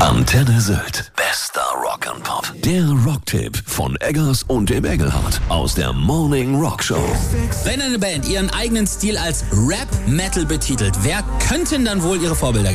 Antenne Sylt. Bester Rock'n'Pop. Der Rocktipp von Eggers und dem Engelhardt aus der Morning Rock Show. Wenn eine Band ihren eigenen Stil als Rap-Metal betitelt, wer könnten dann wohl ihre Vorbilder